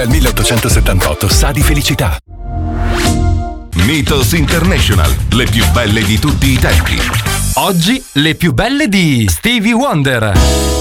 Dal 1878 sa di felicità. Mythos International, le più belle di tutti i tempi. Oggi le più belle di Stevie Wonder.